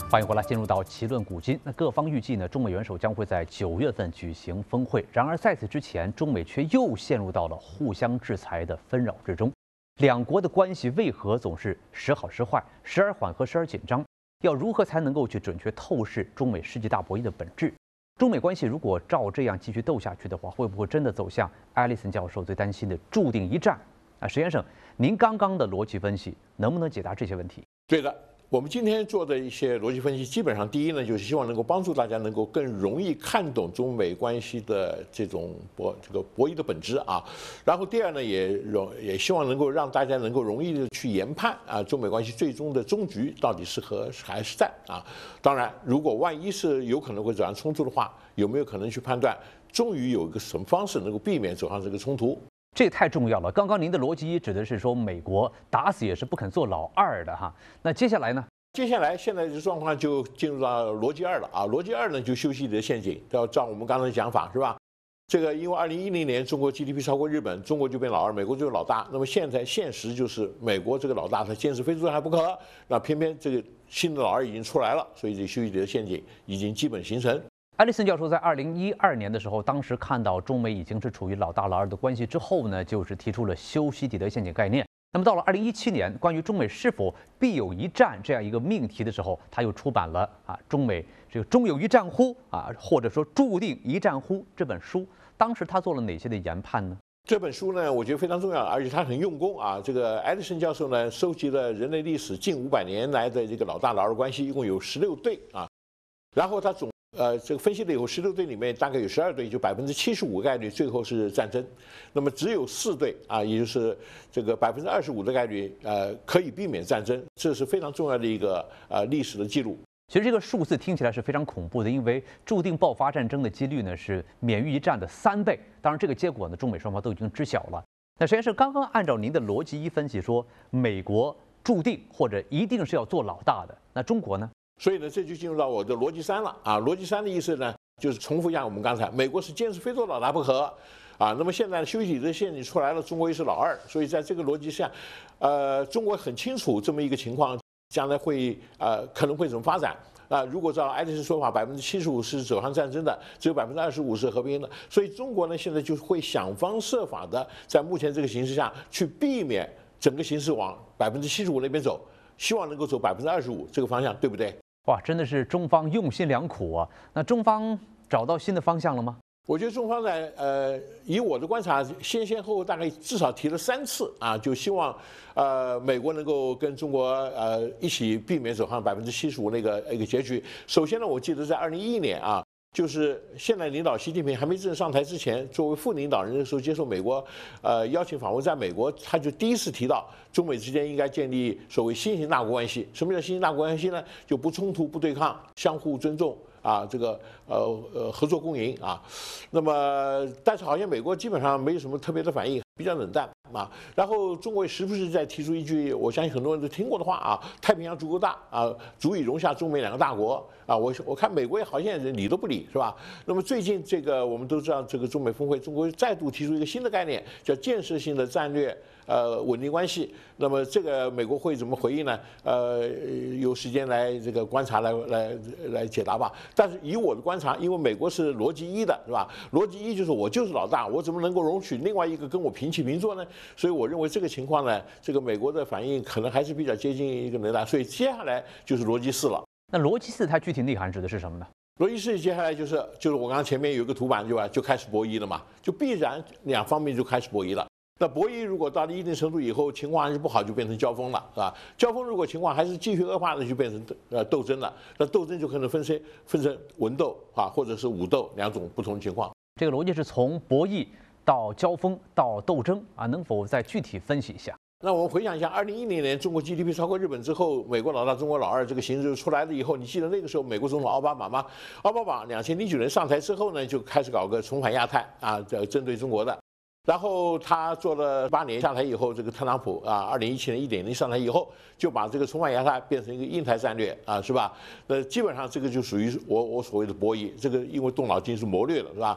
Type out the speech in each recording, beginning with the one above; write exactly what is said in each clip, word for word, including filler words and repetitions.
欢迎回来，进入到奇论古今。那各方预计呢，中美元首将会在九月份举行峰会。然而在此之前，中美却又陷入到了互相制裁的纷扰之中。两国的关系为何总是时好时坏，时而缓和，时而紧张？要如何才能够去准确透视中美世纪大博弈的本质？中美关系如果照这样继续斗下去的话，会不会真的走向艾利森教授最担心的注定一战？啊，石先生，您刚刚的逻辑分析能不能解答这些问题？ 对的。我们今天做的一些逻辑分析，基本上第一呢，就是希望能够帮助大家能够更容易看懂中美关系的这种博这个博弈的本质啊。然后第二呢，也容也希望能够让大家能够容易的去研判啊，中美关系最终的终局到底是和还是战啊。当然，如果万一是有可能会走向冲突的话，有没有可能去判断，终于有一个什么方式能够避免走向这个冲突？ 这也太重要了。刚刚您的逻辑一指的是说，美国打死也是不肯做老二的哈。那接下来呢？ 接下来现在的状况就进入到逻辑二了啊。逻辑二呢，就修昔底德陷阱，要照我们刚才的讲法是吧？这个因为二零一零年中国 G D P 超过日本，中国就变老二，美国就是老大。那么现在现实就是美国这个老大他坚持非做还不可，那偏偏这个新的老二已经出来了，所以这修昔底德陷阱已经基本形成。 艾利森教授在二零一二年的时候，当时看到中美已经是处于老大老二的关系之后呢，就是提出了修昔底德陷阱概念。那么到了二零一七年，关于中美是否必有一战这样一个命题的时候，他又出版了啊中美这个终有一战乎啊，或者说注定一战乎这本书。当时他做了哪些的研判呢？ 这本书呢，我觉得非常重要，而且他很用功啊。这个艾利森教授呢，收集了人类历史近五百年来的这个老大老二关系，一共有十六对啊，然后他总。呃，这个分析了以后，十六队里面大概有十二队，就百分之七十五概率最后是战争，那么只有四队啊，也就是这个百分之二十五的概率，呃，可以避免战争，这是非常重要的一个呃历史的记录。 其实这个数字听起来是非常恐怖的，因为注定爆发战争的几率呢是免于一战的三倍。当然，这个结果呢，中美双方都已经知晓了。那实际上是刚刚按照您的逻辑一分析说，美国注定或者一定是要做老大的，那中国呢？ 所以呢，这就进入到我的逻辑三了啊。逻辑三的意思呢，就是重复一下我们刚才，美国是坚持非做老大不可啊。那么现在修昔底德陷阱出来了，中国又是老二，所以在这个逻辑下，呃，中国很清楚这么一个情况，将来会呃可能会怎么发展啊。如果照爱丽丝说法，百分之七十五是走向战争的，只有百分之二十五是和平的，所以中国呢现在就会想方设法的在目前这个形势下去避免整个形势往百分之七十五那边走，希望能够走百分之二十五这个方向，对不对？ 哇，真的是中方用心良苦啊！那中方找到新的方向了吗？ 我觉得中方呢，呃，以我的观察，先先后后大概至少提了三次啊，就希望，呃，美国能够跟中国呃一起避免走向百分之七十五那个一个结局。首先呢，我记得在二零一一年啊，就是现在领导习近平还没正上台之前，作为副领导人的时候接受美国呃邀请访问，在美国他就第一次提到中美之间应该建立所谓新型大国关系。什么叫新型大国关系呢？就不冲突、不对抗，相互尊重。啊，这个呃呃合作共赢啊，那么但是好像美国基本上没有什么特别的反应，比较冷淡啊。然后中国也时不时在提出一句，我相信很多人都听过的话啊：太平洋足够大啊，足以容下中美两个大国啊。我我看美国也好像理都不理，是吧？那么最近这个我们都知道，这个中美峰会，中国再度提出一个新的概念，叫建设性的战略。呃，稳定关系。那么这个美国会怎么回应呢？呃，有时间来这个观察来来来解答吧。但是以我的观察，因为美国是逻辑一的，是吧？逻辑一就是我就是老大，我怎么能够容许另外一个跟我平起平坐呢？所以我认为这个情况呢，这个美国的反应可能还是比较接近一个能大。所以接下来就是逻辑四了。 那逻辑四它具体内涵指的是什么呢？ 逻辑四接下来就是就是我刚刚前面有一个图板，对吧？就开始博弈了嘛，就必然两方面就开始博弈了。那博弈如果到了一定程度以后，情况还是不好，就变成交锋了，是吧？交锋如果情况还是继续恶化，那就变成呃斗争了。那斗争就可能分成分成文斗啊，或者是武斗两种不同的情况。 这个逻辑是从博弈到交锋到斗争啊，能否再具体分析一下？ 那我们回想一下，二零一零年中国 G D P 超过日本之后，美国老大，中国老二这个形势出来了以后，你记得那个时候美国总统奥巴马吗？奥巴马两千零九年上台之后呢，就开始搞个重返亚太啊，这针对中国的。然后他做了八年下台以后，这个特朗普啊，二零一七年一点零上台以后，就把这个重返亚太变成一个印太战略啊，是吧？那基本上这个就属于我我所谓的博弈，这个因为动脑筋是谋略了，是吧？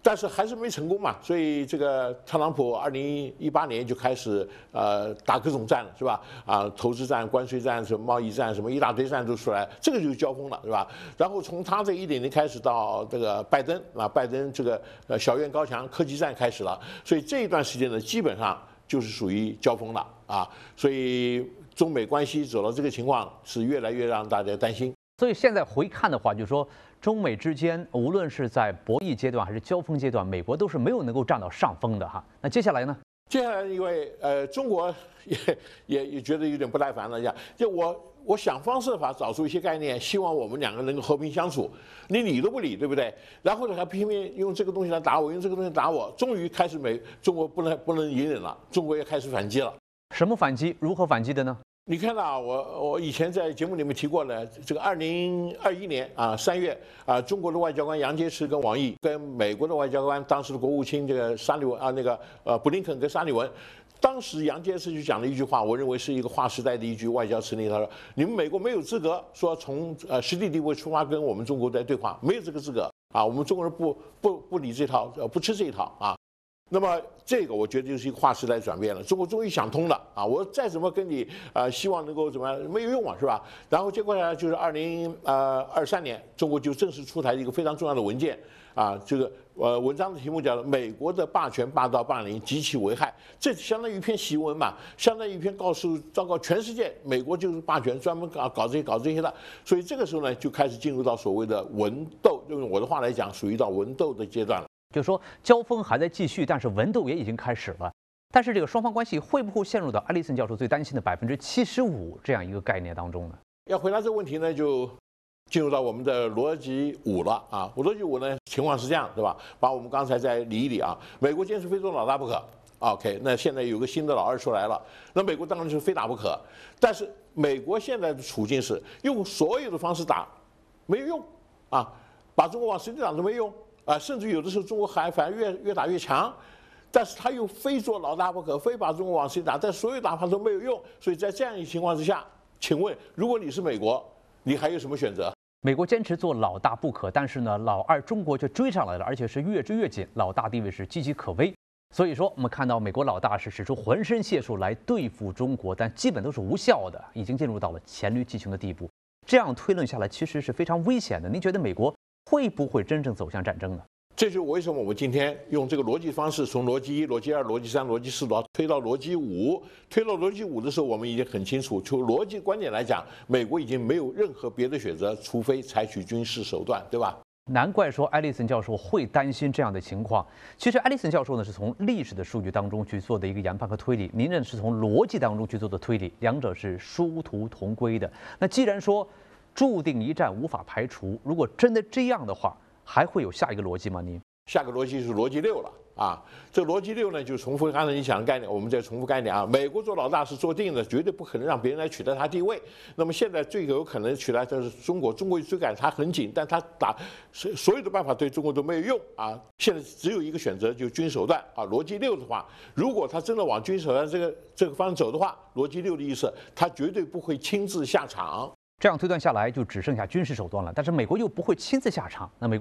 但是还是没成功嘛，所以这个特朗普二零一八年就开始呃打各种战了，是吧？啊，投资战、关税战、什么贸易战，什么一大堆战都出来，这个就是交锋了，是吧？然后从他这一点零开始到这个拜登啊，拜登这个呃小院高墙，科技战开始了，所以这一段时间呢，基本上就是属于交锋了啊，所以中美关系走到这个情况是越来越让大家担心。 所以现在回看的话，就是说中美之间，无论是在博弈阶段还是交锋阶段，美国都是没有能够占到上风的哈。那接下来呢？ 接下来因为呃中国也也也觉得有点不耐烦了，讲就我我想方设法找出一些概念，希望我们两个能够和平相处，你理都不理，对不对？然后呢还拼命用这个东西来打我，用这个东西打我，终于开始美中国不能不能隐忍了，中国也开始反击了。 什么反击？如何反击的呢？ 你看到我我以前在节目里面提过呢，这个二零二一年啊三月啊，中国的外交官杨洁篪跟王毅跟美国的外交官当时的国务卿这个沙利文啊那个呃布林肯跟沙利文，当时杨洁篪就讲了一句话，我认为是一个划时代的一句外交辞令，他说你们美国没有资格说从呃实际地位出发跟我们中国在对话，没有这个资格啊，我们中国人不不不理这套呃不吃这一套啊。那么这个我觉得就是一个划时代转变了，中国终于想通了啊！我再怎么跟你呃，希望能够怎么样没有用嘛，是吧？然后接过来就是二零呃二三年，中国就正式出台一个非常重要的文件啊，这个呃文章的题目叫做《美国的霸权、霸道、霸凌极其危害》，这相当于一篇檄文嘛，相当于一篇告诉昭告全世界，美国就是霸权，专门搞搞这些搞这些的。所以这个时候呢，就开始进入到所谓的文斗，用我的话来讲，属于到文斗的阶段了。 就是说交锋还在继续，但是文斗也已经开始了。但是这个双方关系会不会陷入到埃利森教授最担心的百分之七十五这样一个概念当中呢？ 要回答这个问题呢，就进入到我们的逻辑五了啊。我逻辑五呢，情况是这样，对吧？把我们刚才再理一理啊。美国坚持非做老大不可 ，OK。那现在有个新的老二出来了，那美国当然是非打不可。但是美国现在的处境是用所有的方式打，没有用啊，把中国往死里打都没用。啊，甚至有的时候中国还反而越越打越强，但是他又非做老大不可，非把中国往死里打，但所有打法都没有用，所以在这样一个情况之下，请问，如果你是美国，你还有什么选择？ 美国坚持做老大不可，但是呢，老二中国却追上来了，而且是越追越紧，老大地位是岌岌可危。所以说，我们看到美国老大是使出浑身解数来对付中国，但基本都是无效的，已经进入到了黔驴技穷的地步。这样推论下来，其实是非常危险的。您觉得美国会不会真正走向战争呢？ 这就是为什么我们今天用这个逻辑方式，从逻辑一、逻辑二、逻辑三、逻辑四，到推到逻辑五。推到逻辑五的时候，我们已经很清楚，从逻辑观点来讲，美国已经没有任何别的选择，除非采取军事手段，对吧？ 难怪说埃利森教授会担心这样的情况。其实埃利森教授呢是从历史的数据当中去做的一个研判和推理，您呢是从逻辑当中去做的推理，两者是殊途同归的。那既然说注定一战无法排除，如果真的这样的话，还会有下一个逻辑吗？您下个逻辑是逻辑六了啊！这逻辑六呢，就重复刚才你讲的概念，我们再重复概念啊。美国做老大是做定的，绝对不可能让别人来取代他地位。那么现在最有可能取代的是中国，中国追赶他很紧，但他打所有的办法对中国都没有用啊。现在只有一个选择，就军手段啊。逻辑六的话，如果他真的往军手段这个这个方向走的话，逻辑六的意思，他绝对不会亲自下场。 这样推断下来，就只剩下军事手段了。但是美国又不会亲自下场，那美国。